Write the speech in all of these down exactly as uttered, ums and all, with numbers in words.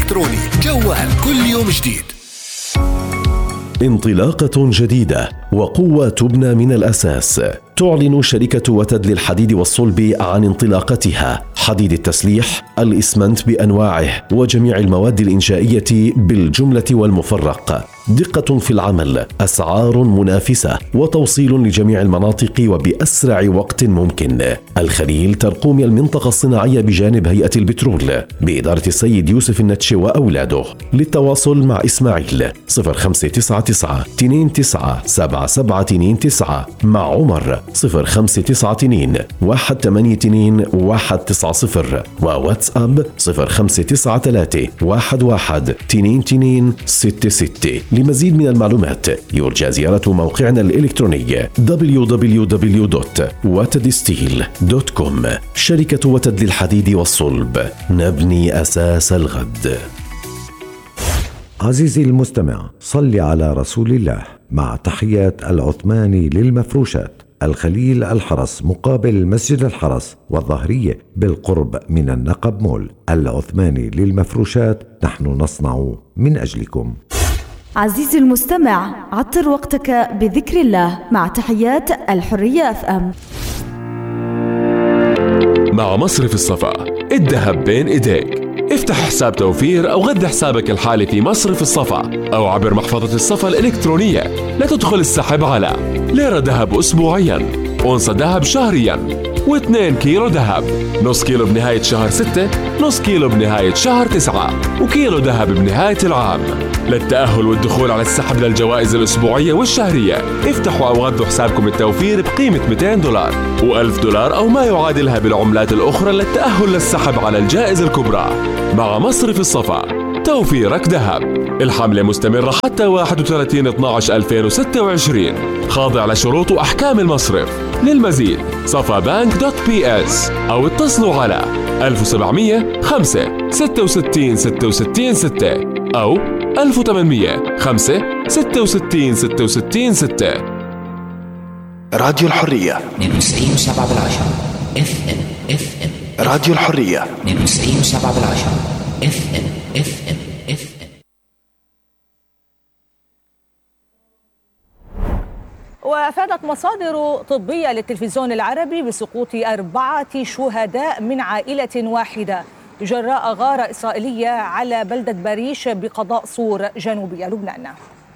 الإلكتروني جوال كل يوم جديد. انطلاقة جديدة وقوة تبنى من الأساس. تعلن شركة وتد للحديد والصلب عن انطلاقتها حديد التسليح، الإسمنت بأنواعه وجميع المواد الإنشائية بالجملة والمفرق. دقة في العمل، أسعار منافسة، وتوصيل لجميع المناطق وبأسرع وقت ممكن. الخليل ترقوم المنطقة الصناعية بجانب هيئة البترول بإدارة السيد يوسف النتش وأولاده. للتواصل مع إسماعيل صفر خمسة تسعة تسعة اثنين تسعة سبعة سبعة اثنين تسعة، مع عمر صفر خمسة تسعة اثنين واحد ثمانية اثنين واحد تسعة صفر، وواتساب صفر خمسة تسعة ثلاثة واحد واحد اثنين اثنين ستة ستة. لمزيد من المعلومات يرجى زيارة موقعنا الإلكتروني دبليو دبليو دبليو دوت وتد ستيل دوت كوم. شركة وتد للحديد والصلب، نبني أساس الغد. عزيزي المستمع، صل على رسول الله. مع تحيات العثماني للمفروشات، الخليل الحرس مقابل مسجد الحرس والظهرية بالقرب من النقب مول. العثماني للمفروشات، نحن نصنع من أجلكم. عزيزي المستمع، عطر وقتك بذكر الله. مع تحيات الحرية أف أم. مع مصرف الصفا، الذهب بين إيديك. افتح حساب توفير أو غذي حسابك الحالي في مصرف الصفا أو عبر محفظة الصفا الإلكترونية. لا تدخل السحب على ليرة ذهب أسبوعيا، أونصة ذهب شهريا، واثنين كيلو ذهب، نص كيلو بنهاية شهر ستة، نص كيلو بنهاية شهر تسعة، وكيلو ذهب بنهاية العام. للتأهل والدخول على السحب للجوائز الأسبوعية والشهرية، افتحوا أو غذوا حسابكم التوفير بقيمة مئتين دولار وألف دولار أو ما يعادلها بالعملات الأخرى للتأهل للسحب على الجائزة الكبرى. مع مصرف الصفا، توفيرك ذهب. الحملة مستمرة حتى واحد وثلاثين اثناشر ألفين وستة وعشرين، خاضع لشروط وأحكام المصرف. للمزيد صفا بانك دوت بي اس أو اتصلوا على ألف وسبعمية خمسة ستة وستين ستة وستين ستة أو ألف وثمانمية خمسة ستة وستين ستة وستين ستة. راديو الحرية اثنين وتسعين وسبعة بالعشرة اف ام اف ام. راديو الحرية اثنين وتسعين وسبعة بالعشرة اف ام اف ام اف ام. وأفادت مصادر طبية للتلفزيون العربي بسقوط أربعة شهداء من عائلة واحدة جراء غارة إسرائيلية على بلدة بريش بقضاء صور جنوبي لبنان.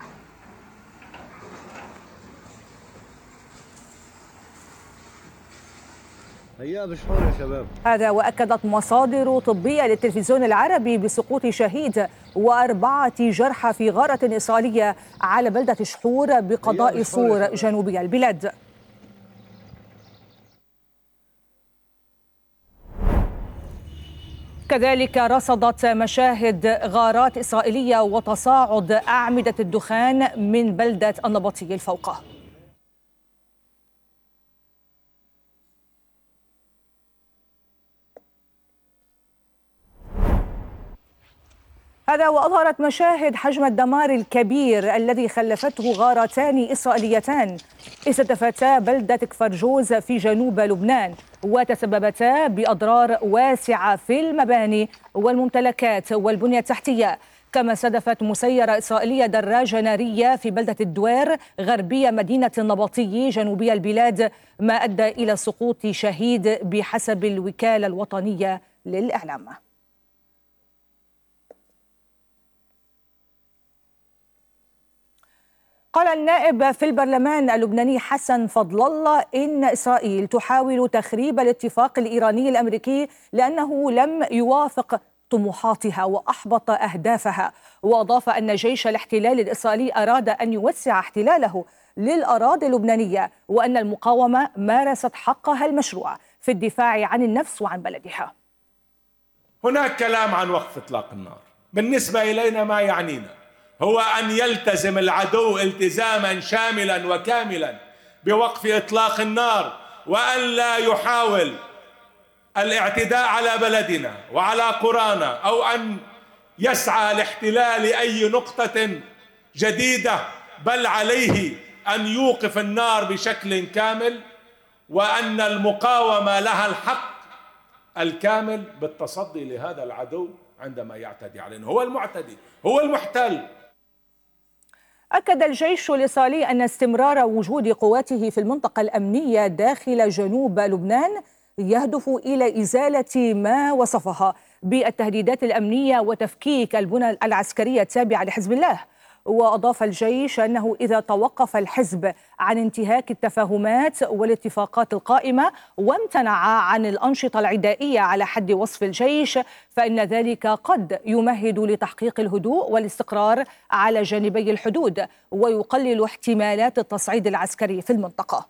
هيا بشحور يا شباب. هذا وأكدت مصادر طبية للتلفزيون العربي بسقوط شهيد وأربعة جرحى في غارة إسرائيلية على بلدة شحور بقضاء صور جنوبي البلاد. كذلك رصدت مشاهد غارات إسرائيلية وتصاعد أعمدة الدخان من بلدة النبطي الفوقة. هذا وأظهرت مشاهد حجم الدمار الكبير الذي خلفته غارتان إسرائيليتان استهدفتا بلدة كفر جوز في جنوب لبنان وتسببتا بأضرار واسعة في المباني والممتلكات والبنية التحتية. كما استهدفت مسيرة إسرائيلية دراجة نارية في بلدة الدوير غربية مدينة النبطي جنوبي البلاد، ما أدى إلى سقوط شهيد بحسب الوكالة الوطنية للإعلام. قال النائب في البرلمان اللبناني حسن فضل الله إن إسرائيل تحاول تخريب الاتفاق الإيراني الأمريكي لأنه لم يوافق طموحاتها وأحبط أهدافها. وأضاف أن جيش الاحتلال الإسرائيلي أراد أن يوسع احتلاله للأراضي اللبنانية وأن المقاومة مارست حقها المشروع في الدفاع عن النفس وعن بلدها. هناك كلام عن وقف إطلاق النار. بالنسبة إلينا ما يعنينا هو أن يلتزم العدو التزاما شاملا وكاملا بوقف إطلاق النار، وأن لا يحاول الاعتداء على بلدنا وعلى قرانا أو أن يسعى لاحتلال أي نقطة جديدة، بل عليه أن يوقف النار بشكل كامل، وأن المقاومة لها الحق الكامل بالتصدي لهذا العدو عندما يعتدي علينا. هو المعتدي، هو المحتل. أكد الجيش الإسرائيلي أن استمرار وجود قواته في المنطقة الأمنية داخل جنوب لبنان يهدف إلى إزالة ما وصفها بالتهديدات الأمنية وتفكيك البنى العسكرية التابعة لحزب الله. وأضاف الجيش أنه إذا توقف الحزب عن انتهاك التفاهمات والاتفاقات القائمة وامتنع عن الأنشطة العدائية على حد وصف الجيش، فإن ذلك قد يمهد لتحقيق الهدوء والاستقرار على جانبي الحدود ويقلل احتمالات التصعيد العسكري في المنطقة.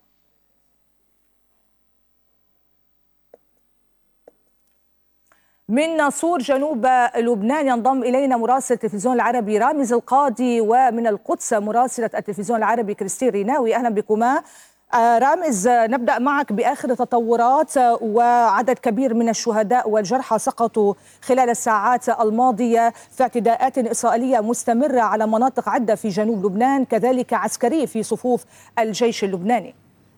من ناصور جنوب لبنان ينضم إلينا مراسل التلفزيون العربي رامز القاضي، ومن القدس مراسلة التلفزيون العربي كريستين ريناوي. أهلا بكما. رامز، نبدأ معك بآخر التطورات. وعدد كبير من الشهداء والجرحى سقطوا خلال الساعات الماضية في اعتداءات إسرائيلية مستمرة على مناطق عدة في جنوب لبنان، كذلك عسكري في صفوف الجيش اللبناني.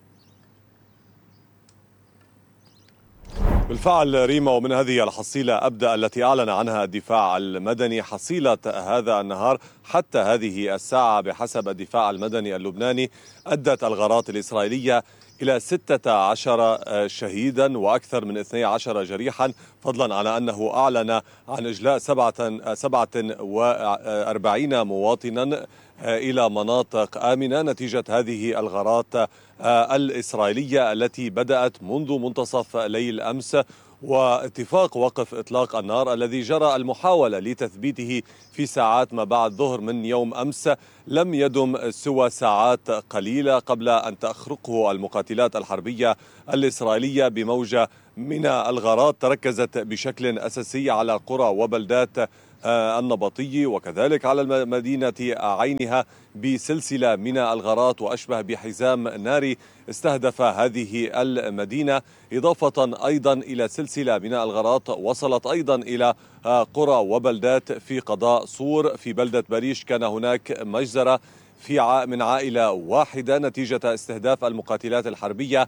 بالفعل ريما، ومن هذه الحصيلة أبدأ التي أعلن عنها الدفاع المدني حصيلة هذا النهار حتى هذه الساعة بحسب الدفاع المدني اللبناني أدت الغارات الإسرائيلية إلى ستة عشر شهيدا وأكثر من اثني عشر جريحا، فضلا على أنه أعلن عن إجلاء سبعة سبعة وأربعين مواطنا إلى مناطق آمنة نتيجة هذه الغارات الإسرائيلية التي بدأت منذ منتصف ليل أمس، واتفاق وقف إطلاق النار الذي جرى المحاولة لتثبيته في ساعات ما بعد ظهر من يوم أمس لم يدم سوى ساعات قليلة قبل أن تخرقه المقاتلات الحربية الإسرائيلية بموجة من الغارات تركزت بشكل أساسي على قرى وبلدات النبطي وكذلك على المدينة عينها بسلسلة من الغارات وأشبه بحزام ناري استهدف هذه المدينة، إضافة أيضا إلى سلسلة من الغارات وصلت أيضا إلى قرى وبلدات في قضاء صور. في بلدة بريش كان هناك مجزرة في من عائلة واحدة نتيجة استهداف المقاتلات الحربية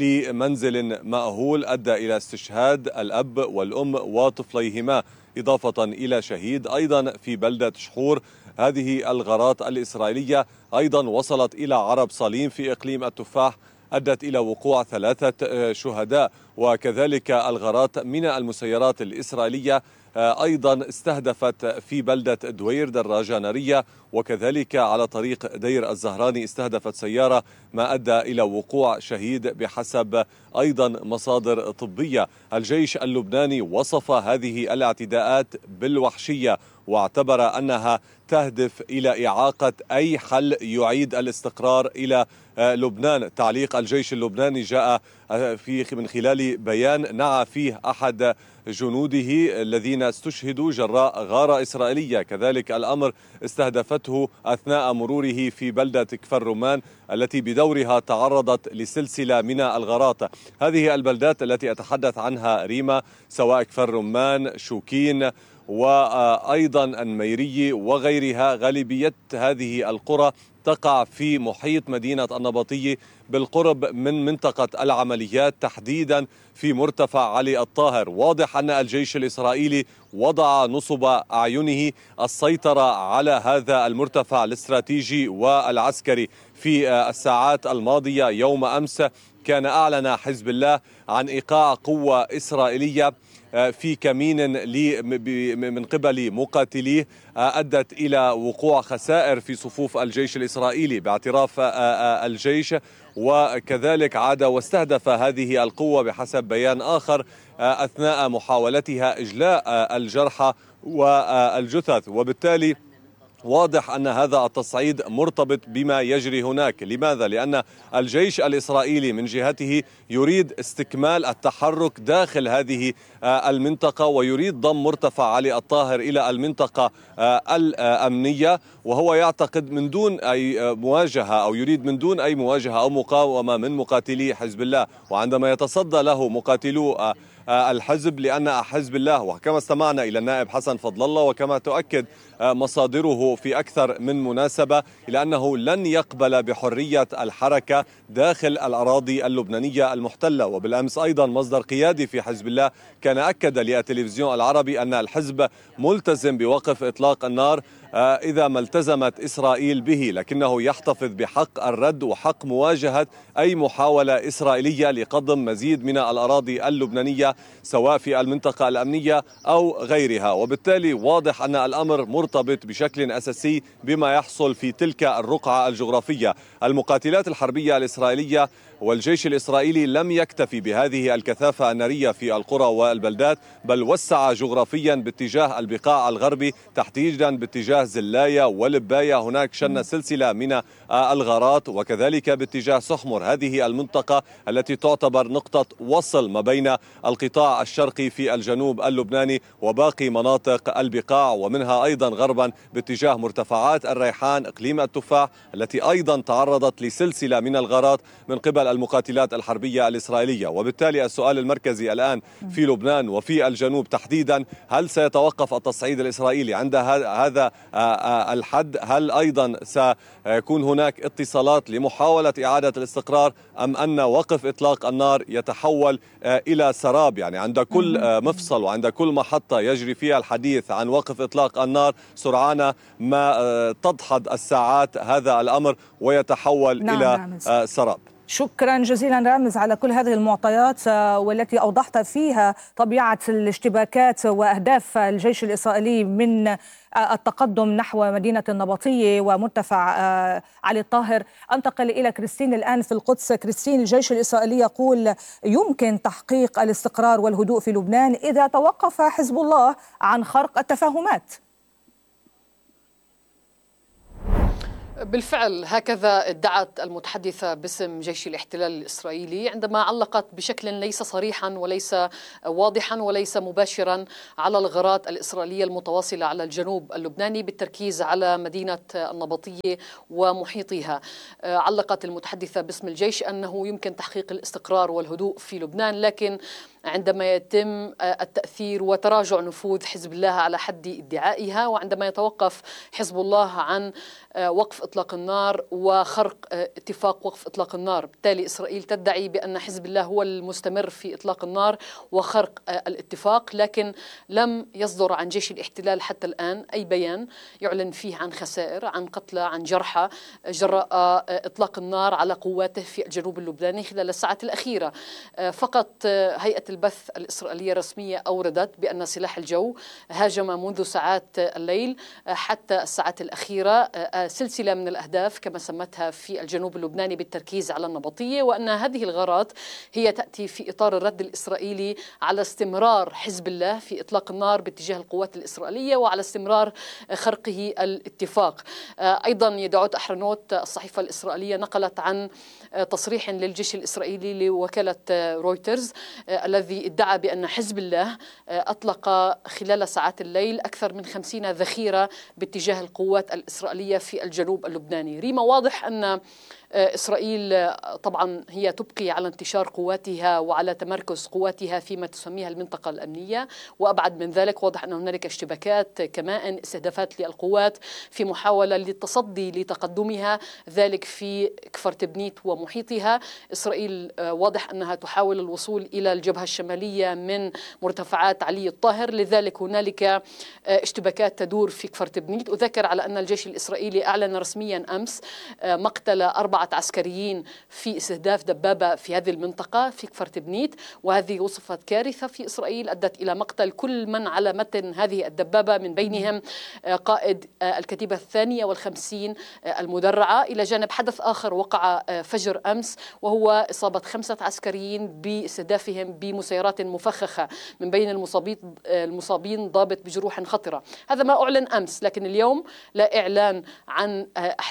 لمنزل مأهول أدى إلى استشهاد الأب والأم وطفليهما، إضافة إلى شهيد أيضا في بلدة شحور. هذه الغارات الإسرائيلية أيضا وصلت إلى عرب صليم في إقليم التفاح أدت إلى وقوع ثلاثة شهداء، وكذلك الغارات من المسيرات الإسرائيلية أيضا استهدفت في بلدة دوير دراجة نارية، وكذلك على طريق دير الزهراني استهدفت سيارة ما أدى إلى وقوع شهيد بحسب أيضا مصادر طبية. الجيش اللبناني وصف هذه الاعتداءات بالوحشية واعتبر أنها تهدف إلى إعاقة أي حل يعيد الاستقرار إلى لبنان. تعليق الجيش اللبناني جاء في من خلال بيان نعى فيه أحد جنوده الذين استشهدوا جراء غارة إسرائيلية كذلك الأمر استهدفته أثناء مروره في بلدة كفر رمان التي بدورها تعرضت لسلسلة من الغارات. هذه البلدات التي أتحدث عنها ريما سواء كفر رمان، شوكين وأيضا النميري وغيرها، غالبية هذه القرى تقع في محيط مدينة النبطي بالقرب من منطقة العمليات تحديدا في مرتفع علي الطاهر. واضح أن الجيش الإسرائيلي وضع نصب أعينه السيطرة على هذا المرتفع الاستراتيجي والعسكري. في الساعات الماضية يوم أمس كان أعلن حزب الله عن إيقاع قوة إسرائيلية في كمين من قبل مقاتليه أدت إلى وقوع خسائر في صفوف الجيش الإسرائيلي باعتراف الجيش، وكذلك عاد واستهدف هذه القوة بحسب بيان آخر أثناء محاولتها إجلاء الجرحى والجثث. وبالتالي واضح أن هذا التصعيد مرتبط بما يجري هناك. لماذا؟ لأن الجيش الإسرائيلي من جهته يريد استكمال التحرك داخل هذه المنطقة ويريد ضم مرتفع علي الطاهر إلى المنطقة الأمنية، وهو يعتقد من دون أي مواجهة أو يريد من دون أي مواجهة أو مقاومة من مقاتلي حزب الله. وعندما يتصدى له مقاتلو الحزب، لأن حزب الله وكما استمعنا إلى النائب حسن فضل الله وكما تؤكد مصادره في أكثر من مناسبة إلى أنه لن يقبل بحرية الحركة داخل الأراضي اللبنانية المحتلة. وبالأمس أيضا مصدر قيادي في حزب الله كان أكد للتلفزيون العربي أن الحزب ملتزم بوقف إطلاق النار إذا ما التزمت إسرائيل به، لكنه يحتفظ بحق الرد وحق مواجهة أي محاولة إسرائيلية لقضم مزيد من الأراضي اللبنانية سواء في المنطقة الأمنية أو غيرها. وبالتالي واضح أن الأمر مرتبط بشكل أساسي بما يحصل في تلك الرقعة الجغرافية. المقاتلات الحربية الإسرائيلية والجيش الإسرائيلي لم يكتفي بهذه الكثافة النارية في القرى والبلدات، بل وسع جغرافيا باتجاه البقاع الغربي تحديدا باتجاه زلاية ولباية. هناك شن سلسلة من الغارات، وكذلك باتجاه سحمر، هذه المنطقة التي تعتبر نقطة وصل ما بين القطاع الشرقي في الجنوب اللبناني وباقي مناطق البقاع، ومنها أيضا غربا باتجاه مرتفعات الريحان إقليم التفاح التي أيضا تعرضت لسلسلة من الغارات من قبل المقاتلات الحربية الإسرائيلية. وبالتالي السؤال المركزي الآن في لبنان وفي الجنوب تحديدا، هل سيتوقف التصعيد الإسرائيلي عند هذا الحد؟ هل أيضا سيكون هناك اتصالات لمحاولة إعادة الاستقرار، أم أن وقف إطلاق النار يتحول إلى سراب؟ يعني عند كل مفصل وعند كل محطة يجري فيها الحديث عن وقف إطلاق النار سرعان ما تدحض الساعات هذا الأمر ويتحول نعم إلى نعم. سراب. شكرا جزيلا رامز على كل هذه المعطيات والتي أوضحت فيها طبيعة الاشتباكات وأهداف الجيش الإسرائيلي من التقدم نحو مدينة النبطية ومرتفع علي الطاهر. أنتقل إلى كريستين الآن في القدس. كريستين، الجيش الإسرائيلي يقول يمكن تحقيق الاستقرار والهدوء في لبنان إذا توقف حزب الله عن خرق التفاهمات. بالفعل هكذا ادعت المتحدثة باسم جيش الاحتلال الإسرائيلي عندما علقت بشكل ليس صريحا وليس واضحا وليس مباشرا على الغارات الإسرائيلية المتواصلة على الجنوب اللبناني بالتركيز على مدينة النبطية ومحيطها. علقت المتحدثة باسم الجيش أنه يمكن تحقيق الاستقرار والهدوء في لبنان، لكن عندما يتم التأثير وتراجع نفوذ حزب الله على حد ادعائها، وعندما يتوقف حزب الله عن وقف إطلاق النار وخرق اتفاق وقف إطلاق النار. بالتالي إسرائيل تدعي بأن حزب الله هو المستمر في إطلاق النار وخرق الاتفاق، لكن لم يصدر عن جيش الاحتلال حتى الآن أي بيان يعلن فيه عن خسائر، عن قتلى، عن جرحى جراء إطلاق النار على قواته في الجنوب اللبناني خلال الساعات الأخيرة. فقط هيئة البث الإسرائيلية الرسمية أوردت بأن سلاح الجو هاجم منذ ساعات الليل حتى الساعات الأخيرة سلسلة من الأهداف كما سمتها في الجنوب اللبناني بالتركيز على النبطية، وأن هذه الغارات هي تأتي في إطار الرد الإسرائيلي على استمرار حزب الله في إطلاق النار باتجاه القوات الإسرائيلية وعلى استمرار خرقه الاتفاق. أيضا يدعوت أحرنوت الصحيفة الإسرائيلية نقلت عن تصريح للجيش الإسرائيلي لوكالة رويترز الذي ادعى بأن حزب الله أطلق خلال ساعات الليل أكثر من خمسين ذخيرة باتجاه القوات الإسرائيلية في الجنوب اللبناني. ريما، واضح أن إسرائيل طبعا هي تبقي على انتشار قواتها وعلى تمركز قواتها فيما تسميها المنطقة الأمنية، وأبعد من ذلك واضح أن هنالك اشتباكات كمائن، استهدافات للقوات في محاولة للتصدي لتقدمها، ذلك في كفر تبنيت ومحيطها. إسرائيل واضح أنها تحاول الوصول إلى الجبهة الشمالية من مرتفعات علي الطاهر، لذلك هنالك اشتباكات تدور في كفر تبنيت. أذكر على أن الجيش الإسرائيلي أعلن رسميا أمس مقتل أربعة عسكريين في استهداف دبابة في هذه المنطقة في كفر تبنيت، وهذه وصفت كارثة في إسرائيل أدت إلى مقتل كل من على متن هذه الدبابة، من بينهم قائد الكتيبة الثانية والخمسين المدرعة. إلى جانب حدث آخر وقع فجر أمس وهو إصابة خمسة عسكريين باستهدافهم بمسيرات مفخخة، من بين المصابين المصابين ضابط بجروح خطرة. هذا ما أعلن أمس، لكن اليوم لا إعلان عن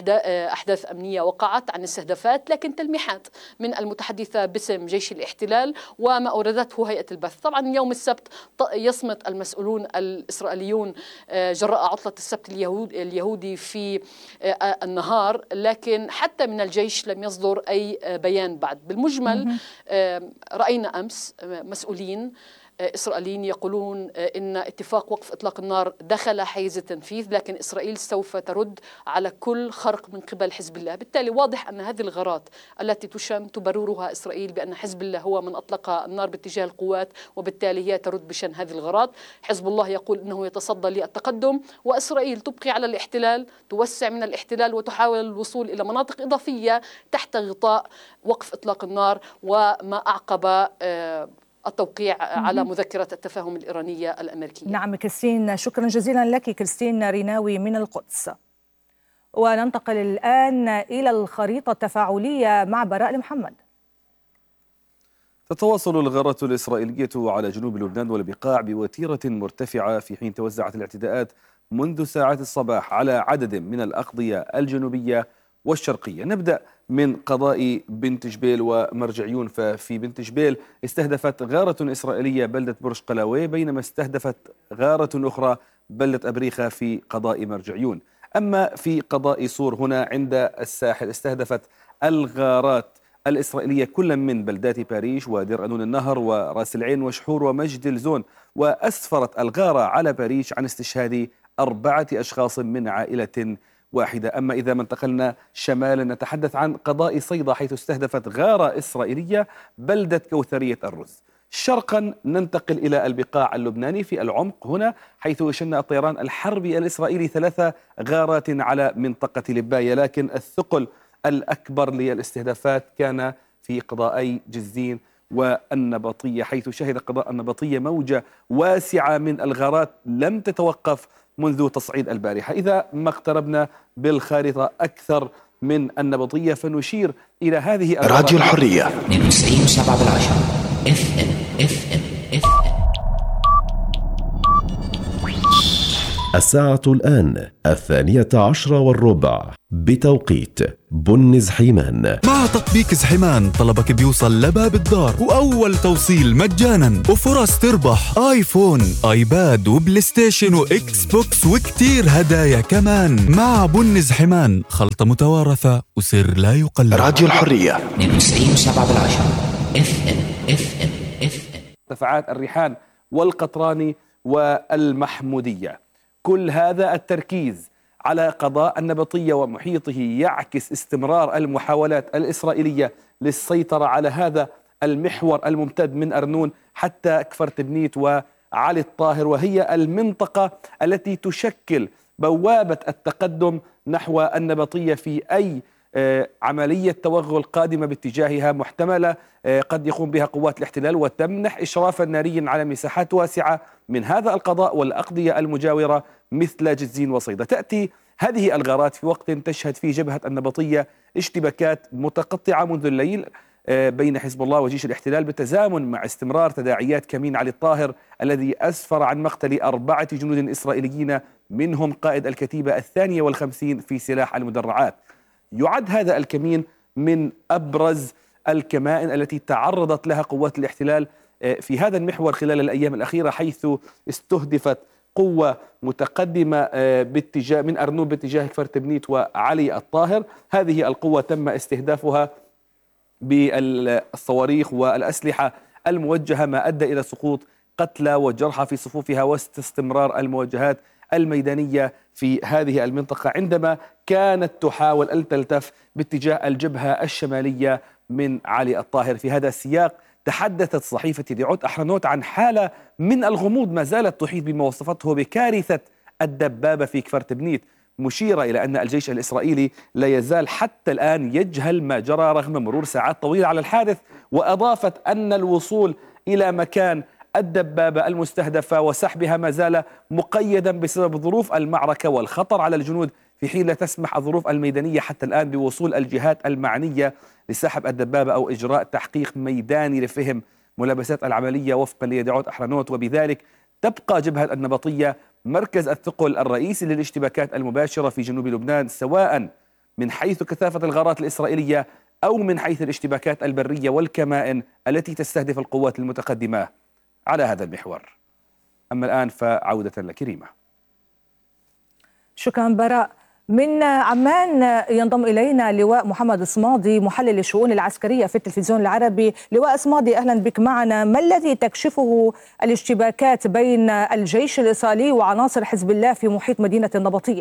أحداث أمنية وقعت، عن استهدافات، لكن تلميحات من المتحدثة باسم جيش الاحتلال وما أوردته هيئة البث. طبعا يوم السبت يصمت المسؤولون الإسرائيليون جراء عطلة السبت اليهودي في النهار، لكن حتى من الجيش لم يصدر أي بيان بعد. بالمجمل رأينا أمس مسؤولين إسرائيليين يقولون إن اتفاق وقف إطلاق النار دخل حيز التنفيذ، لكن إسرائيل سوف ترد على كل خرق من قبل حزب الله. بالتالي واضح أن هذه الغارات التي تشن تبررها إسرائيل بأن حزب الله هو من أطلق النار باتجاه القوات، وبالتالي هي ترد بشن هذه الغارات. حزب الله يقول أنه يتصدى للتقدم، وإسرائيل تبقي على الاحتلال، توسع من الاحتلال وتحاول الوصول إلى مناطق إضافية تحت غطاء وقف إطلاق النار وما أعقب التوقيع على مذكرة التفاهم الإيرانية الأمريكية. نعم كريستين، شكرا جزيلا لك كريستين ريناوي من القدس. وننتقل الآن إلى الخريطة التفاعلية مع براء محمد. تتواصل الغارات الإسرائيلية على جنوب لبنان والبقاع بوتيرة مرتفعة، في حين توزعت الاعتداءات منذ ساعات الصباح على عدد من الأقضية الجنوبية والشرقية. نبدأ من قضاء بنت جبيل ومرجعيون. ففي بنت جبيل استهدفت غارة إسرائيلية بلدة برج قلاوي، بينما استهدفت غارة أخرى بلدة أبريخة في قضاء مرجعيون. أما في قضاء صور هنا عند الساحل استهدفت الغارات الإسرائيلية كل من بلدات باريش ودير أنون النهر وراس العين وشحور ومجد الزون، وأسفرت الغارة على باريش عن استشهاد أربعة أشخاص من عائلة واحدة. أما إذا ما انتقلنا شمالا نتحدث عن قضاء صيدا، حيث استهدفت غارة إسرائيلية بلدة كوثرية الرز. شرقا ننتقل إلى البقاع اللبناني في العمق هنا، حيث شن الطيران الحربي الإسرائيلي ثلاث غارات على منطقة لباية، لكن الثقل الأكبر للاستهدافات كان في قضاءي جزين والنبطية، حيث شهد قضاء النبطية موجة واسعة من الغارات لم تتوقف منذ تصعيد البارحة. إذا ما اقتربنا بالخارطة أكثر من النبطية فنشير إلى هذه راديو الحرية اثنين وتسعين وسبعة بالعشرة اف ام اف ام اف ام. الساعة الآن الثانية عشرة والربع بتوقيت بن زحيمان. مع تطبيق زحيمان طلبك بيوصل لباب الدار، وأول توصيل مجانا، وفرص تربح آيفون، آيباد وبلاي ستيشن وإكس بوكس وكتير هدايا كمان. مع بن زحيمان خلطة متوارثة وسر لا يقلد. راديو الحرية اثنين وتسعين وسبعة بالعشرة اف ام اف ام اف ام. ارتفاعات الريحان والقطراني والمحمودية، كل هذا التركيز على قضاء النبطية ومحيطه يعكس استمرار المحاولات الإسرائيلية للسيطرة على هذا المحور الممتد من أرنون حتى كفر تبنيت وعلي الطاهر، وهي المنطقة التي تشكل بوابة التقدم نحو النبطية في أي عملية توغل قادمة باتجاهها محتملة قد يقوم بها قوات الاحتلال، وتمنح إشرافا ناريا على مساحات واسعة من هذا القضاء والأقضية المجاورة مثل جزين وصيدا. تأتي هذه الغارات في وقت تشهد فيه جبهة النبطية اشتباكات متقطعة منذ الليل بين حزب الله وجيش الاحتلال، بالتزامن مع استمرار تداعيات كمين علي الطاهر الذي أسفر عن مقتل أربعة جنود إسرائيليين منهم قائد الكتيبة الثانية والخمسين في سلاح المدرعات. يعد هذا الكمين من أبرز الكمائن التي تعرضت لها قوات الاحتلال في هذا المحور خلال الأيام الأخيرة، حيث استهدفت قوة متقدمة باتجاه من أرنون باتجاه كفر تبنيت وعلي الطاهر. هذه القوة تم استهدافها بالصواريخ والأسلحة الموجهة، ما أدى إلى سقوط قتلى وجرحى في صفوفها وسط استمرار المواجهات الميدانية في هذه المنطقة، عندما كانت تحاول أن تلتف باتجاه الجبهة الشمالية من علي الطاهر. في هذا السياق تحدثت صحيفة يديعوت أحرنوت عن حالة من الغموض ما زالت تحيط بما وصفته بكارثة الدبابة في كفر تبنيت، مشيرة إلى أن الجيش الإسرائيلي لا يزال حتى الآن يجهل ما جرى رغم مرور ساعات طويلة على الحادث، وأضافت أن الوصول إلى مكان الدبابة المستهدفة وسحبها ما زال مقيدا بسبب ظروف المعركة والخطر على الجنود، في حين لا تسمح الظروف الميدانية حتى الآن بوصول الجهات المعنية لسحب الدبابة أو إجراء تحقيق ميداني لفهم ملابسات العملية وفقا ليديعوت أحرنوت. وبذلك تبقى جبهة النبطية مركز الثقل الرئيسي للاشتباكات المباشرة في جنوب لبنان، سواء من حيث كثافة الغارات الإسرائيلية أو من حيث الاشتباكات البرية والكمائن التي تستهدف القوات المتقدمة على هذا المحور. أما الآن فعودة لك ريما. شكرا براء. من عمان ينضم إلينا لواء محمد صمادي محلل الشؤون العسكرية في التلفزيون العربي. لواء صمادي، أهلا بك معنا. ما الذي تكشفه الاشتباكات بين الجيش الإسرائيلي وعناصر حزب الله في محيط مدينة النبطية؟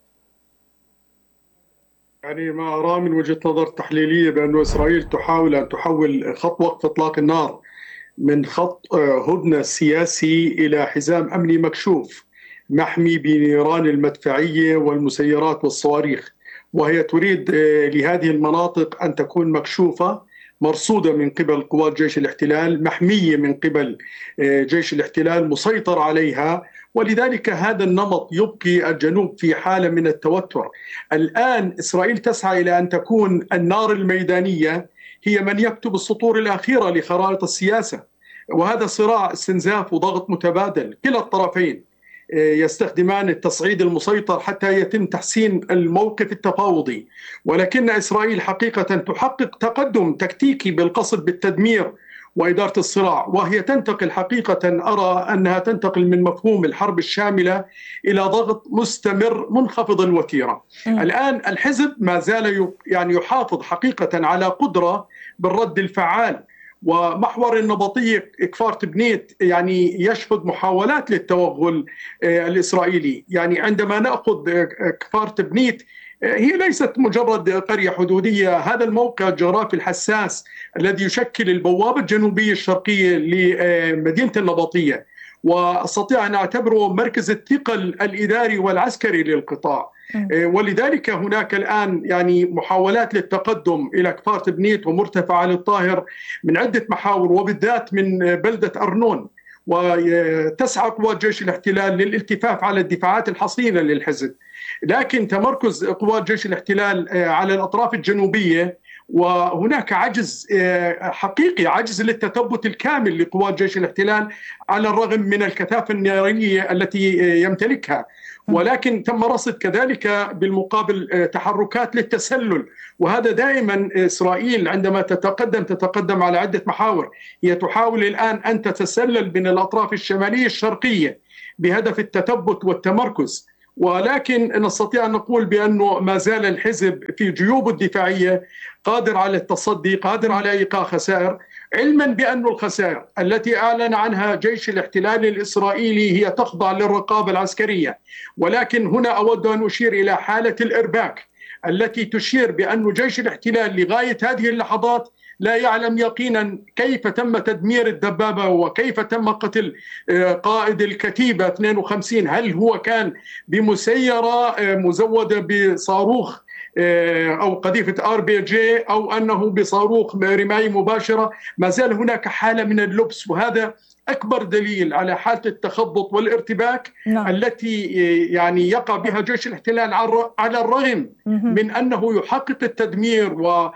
يعني ما أرى من وجهة نظر تحليلية بأن إسرائيل تحاول أن تحول خط وقف إطلاق النار من خط هدنة سياسي إلى حزام أمني مكشوف محمي بنيران المدفعية والمسيرات والصواريخ، وهي تريد لهذه المناطق أن تكون مكشوفة، مرصودة من قبل قوات جيش الاحتلال، محمية من قبل جيش الاحتلال، مسيطر عليها. ولذلك هذا النمط يبقي الجنوب في حالة من التوتر. الآن إسرائيل تسعى إلى أن تكون النار الميدانية هي من يكتب السطور الأخيرة لخرائط السياسة، وهذا صراع استنزاف وضغط متبادل. كلا الطرفين يستخدمان التصعيد المسيطر حتى يتم تحسين الموقف التفاوضي، ولكن إسرائيل حقيقة تحقق تقدم تكتيكي بالقصد بالتدمير وإدارة الصراع، وهي تنتقل حقيقة، أرى أنها تنتقل من مفهوم الحرب الشاملة إلى ضغط مستمر منخفض الوتيرة. م. الآن الحزب ما زال يعني يحافظ حقيقة على قدرة بالرد الفعال، ومحور النبطية كفار تبنيت يعني يشهد محاولات للتوغل الإسرائيلي. يعني عندما نأخذ كفار تبنيت هي ليست مجرد قرية حدودية، هذا الموقع الجغرافي الحساس الذي يشكل البوابة الجنوبية الشرقية لمدينة النبطية، واستطيع ان اعتبره مركز الثقل الاداري والعسكري للقطاع. ولذلك هناك الان يعني محاولات للتقدم الى كفار تبنيت ومرتفع آل الطاهر من عده محاور، وبالذات من بلده ارنون. وتسعى قوات جيش الاحتلال للالتفاف على الدفاعات الحصينه للحزب، لكن تمركز قوات جيش الاحتلال على الاطراف الجنوبيه، وهناك عجز حقيقي، عجز للتثبت الكامل لقوات جيش الاحتلال على الرغم من الكثافة النارية التي يمتلكها. ولكن تم رصد كذلك بالمقابل تحركات للتسلل، وهذا دائما إسرائيل عندما تتقدم تتقدم على عدة محاور. هي تحاول الآن أن تتسلل من الأطراف الشمالية الشرقية بهدف التثبت والتمركز، ولكن نستطيع أن نقول بأنه ما زال الحزب في جيوبه الدفاعية قادر على التصدي، قادر على إيقاع خسائر، علما بأن الخسائر التي أعلن عنها جيش الاحتلال الإسرائيلي هي تخضع للرقابة العسكرية. ولكن هنا أود أن أشير إلى حالة الإرباك التي تشير بأن جيش الاحتلال لغاية هذه اللحظات لا يعلم يقينا كيف تم تدمير الدبابة وكيف تم قتل قائد الكتيبة اثنين وخمسين. هل هو كان بمسيرة مزودة بصاروخ أو قذيفة آر بي جي أو أنه بصاروخ رماية مباشرة؟ ما زال هناك حالة من اللبس، وهذا أكبر دليل على حالة التخبط والارتباك نعم. التي يعني يقع بها جيش الاحتلال على الرغم من أنه يحقق التدمير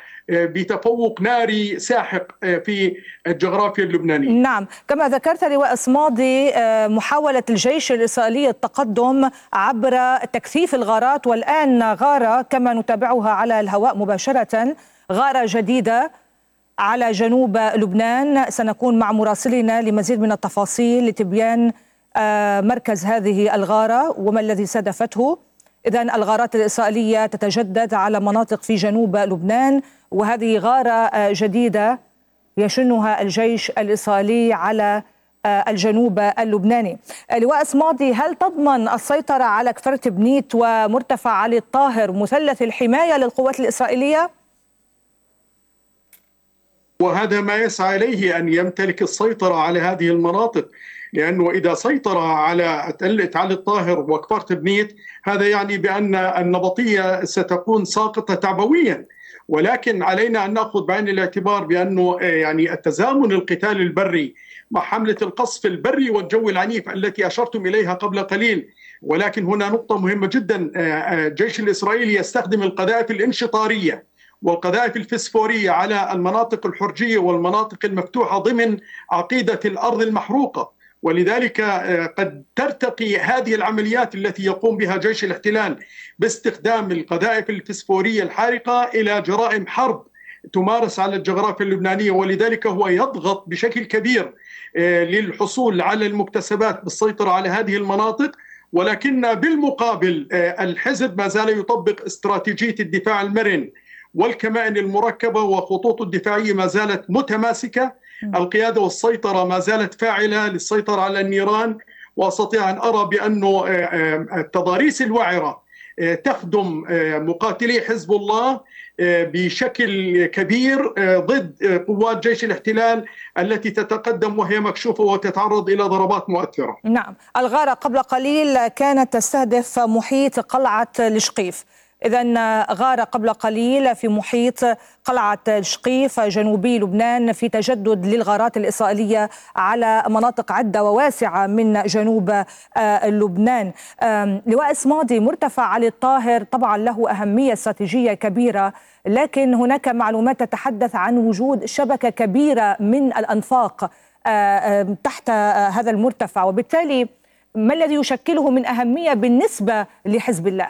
وبتفوق ناري ساحق في الجغرافيا اللبنانية. نعم، كما ذكرت لواء صمادي، محاولة الجيش الإسرائيلي التقدم عبر تكثيف الغارات، والآن غارة كما نتابعها على الهواء مباشرة، غارة جديدة على جنوب لبنان. سنكون مع مراسلنا لمزيد من التفاصيل لتبيان مركز هذه الغارة وما الذي استهدفته. إذن الغارات الإسرائيلية تتجدد على مناطق في جنوب لبنان، وهذه غارة جديدة يشنها الجيش الإسرائيلي على الجنوب اللبناني. لواء صمادي، هل تضمن السيطرة على كفر تبنيت ومرتفع آل الطاهر مثلث الحماية للقوات الإسرائيلية؟ وهذا ما يسعى إليه، أن يمتلك السيطرة على هذه المناطق، لأنه إذا سيطر على تلة آل الطاهر وكفر تبنيت هذا يعني بأن النبطية ستكون ساقطة تعبويا. ولكن علينا أن نأخذ بعين الاعتبار بأنه يعني التزامن القتال البري مع حملة القصف البري والجوي العنيف التي أشرتم إليها قبل قليل. ولكن هنا نقطة مهمة جدا، الجيش الإسرائيلي يستخدم القذائف الانشطارية والقذائف الفسفورية على المناطق الحرجية والمناطق المفتوحة ضمن عقيدة الأرض المحروقة، ولذلك قد ترتقي هذه العمليات التي يقوم بها جيش الاحتلال باستخدام القذائف الفسفورية الحارقة إلى جرائم حرب تمارس على الجغرافيا اللبنانية. ولذلك هو يضغط بشكل كبير للحصول على المكتسبات بالسيطرة على هذه المناطق، ولكن بالمقابل الحزب ما زال يطبق استراتيجية الدفاع المرن والكمائن المركبة، وخطوط الدفاعية ما زالت متماسكة. القيادة والسيطرة ما زالت فاعلة للسيطرة على النيران، وأستطيع أن أرى بأن التضاريس الوعرة تخدم مقاتلي حزب الله بشكل كبير ضد قوات جيش الاحتلال التي تتقدم وهي مكشوفة وتتعرض إلى ضربات مؤثرة. نعم، الغارة قبل قليل كانت تستهدف محيط قلعة الشقيف، إذن غارة قبل قليل في محيط قلعة الشقيف جنوبي لبنان في تجدد للغارات الإسرائيلية على مناطق عدة وواسعة من جنوب لبنان. لواء اسماضي، مرتفع علي الطاهر طبعا له أهمية استراتيجية كبيرة، لكن هناك معلومات تتحدث عن وجود شبكة كبيرة من الأنفاق تحت هذا المرتفع، وبالتالي ما الذي يشكله من أهمية بالنسبة لحزب الله؟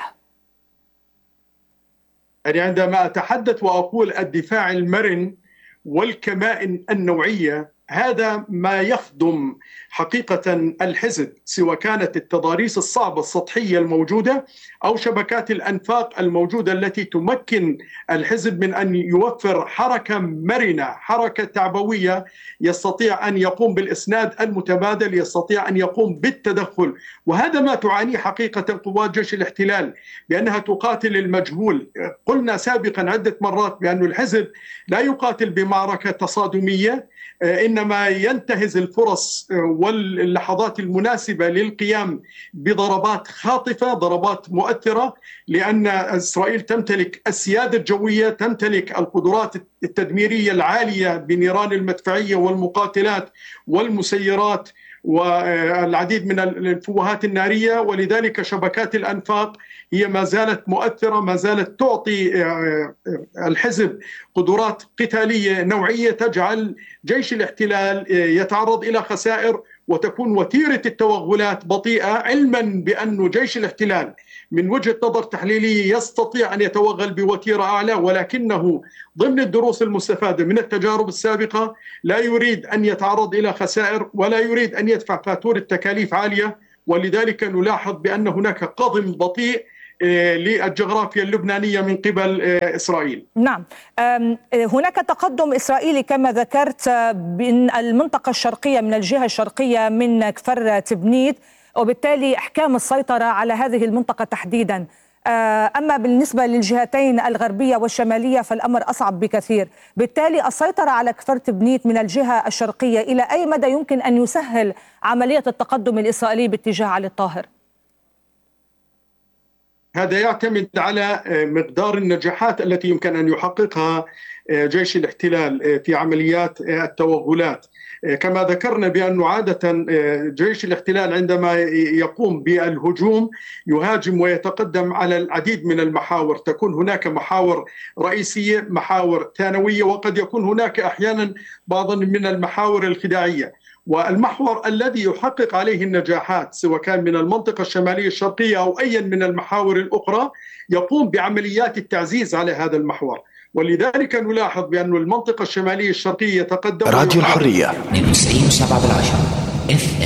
يعني عندما أتحدث وأقول الدفاع المرن والكمائن النوعية، هذا ما يخدم حقيقة الحزب، سواء كانت التضاريس الصعبة السطحية الموجودة أو شبكات الأنفاق الموجودة التي تمكن الحزب من أن يوفر حركة مرنة، حركة تعبوية، يستطيع أن يقوم بالإسناد المتبادل، يستطيع أن يقوم بالتدخل. وهذا ما تعانيه حقيقة قوات جيش الاحتلال، بأنها تقاتل المجهول. قلنا سابقا عدة مرات بأن الحزب لا يقاتل بمعركة تصادمية، إنما ينتهز الفرص واللحظات المناسبة للقيام بضربات خاطفة، ضربات مؤثرة، لأن إسرائيل تمتلك السيادة الجوية، تمتلك القدرات التدميرية العالية بنيران المدفعية والمقاتلات والمسيرات والعديد من الفوهات النارية، ولذلك شبكات الأنفاق هي ما زالت مؤثرة، ما زالت تعطي الحزب قدرات قتالية نوعية تجعل جيش الاحتلال يتعرض إلى خسائر وتكون وتيرة التوغلات بطيئة، علما بأن جيش الاحتلال من وجهة نظر تحليلية يستطيع أن يتوغل بوتيرة أعلى، ولكنه ضمن الدروس المستفادة من التجارب السابقة لا يريد أن يتعرض إلى خسائر ولا يريد أن يدفع فاتورة تكاليف عالية، ولذلك نلاحظ بأن هناك قضم بطيء للجغرافيا اللبنانية من قبل إسرائيل. نعم، هناك تقدم إسرائيلي كما ذكرت من المنطقة الشرقية، من الجهة الشرقية من كفر تبنيت، وبالتالي إحكام السيطرة على هذه المنطقة تحديدا. أما بالنسبة للجهتين الغربية والشمالية فالأمر أصعب بكثير، بالتالي السيطرة على كفر تبنيت من الجهة الشرقية إلى أي مدى يمكن أن يسهل عملية التقدم الإسرائيلي باتجاه علي الطاهر؟ هذا يعتمد على مقدار النجاحات التي يمكن أن يحققها جيش الاحتلال في عمليات التوغلات. كما ذكرنا بأنه عادة جيش الاحتلال عندما يقوم بالهجوم يهاجم ويتقدم على العديد من المحاور، تكون هناك محاور رئيسية، محاور ثانوية، وقد يكون هناك أحيانا بعض من المحاور الخداعية. والمحور الذي يحقق عليه النجاحات سواء كان من المنطقة الشمالية الشرقية أو أي من المحاور الأخرى يقوم بعمليات التعزيز على هذا المحور، ولذلك نلاحظ بأن المنطقة الشمالية الشرقية يتقدم راديو الحرية من تسعين وسبعة بالعشرة.